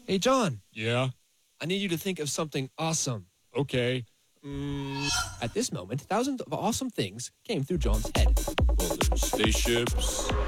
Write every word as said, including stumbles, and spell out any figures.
Hey, John, Yeah? I need you to think of something awesome. Okay. Mm, At this moment, thousands of awesome things came through John's head. well, there's spaceships,